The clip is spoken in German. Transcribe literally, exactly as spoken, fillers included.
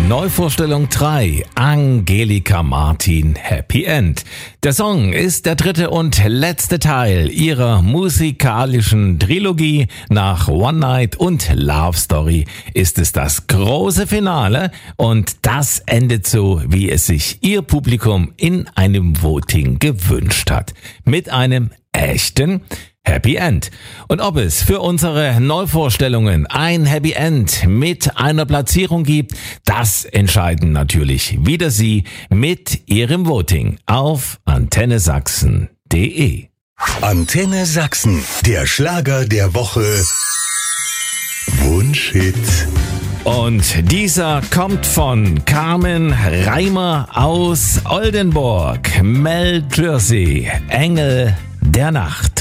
Neuvorstellung drei, Angelika Martin, Happy End. Der Song ist der dritte und letzte Teil ihrer musikalischen Trilogie. Nach One Night und Love Story ist es das große Finale und das endet so, wie es sich ihr Publikum in einem Voting gewünscht hat. Mit einem echten Happy End. Und ob es für unsere Neuvorstellungen ein Happy End mit einer Platzierung gibt, das entscheiden natürlich wieder Sie mit Ihrem Voting auf antenne sachsen punkt de. Antenne Sachsen, der Schlager der Woche. Wunschhit. Und dieser kommt von Carmen Reimer aus Oldenburg, Mel Jersey, Engel der Nacht.